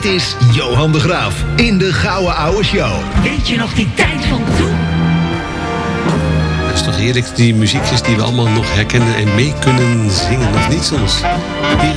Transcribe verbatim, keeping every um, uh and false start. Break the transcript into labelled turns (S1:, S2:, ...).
S1: is Johan de Graaf in de Gouden Ouwe Show.
S2: Weet je nog die tijd van toen?
S3: Het is toch heerlijk, die muziekjes die we allemaal nog herkennen en mee kunnen zingen, of niet soms? Hier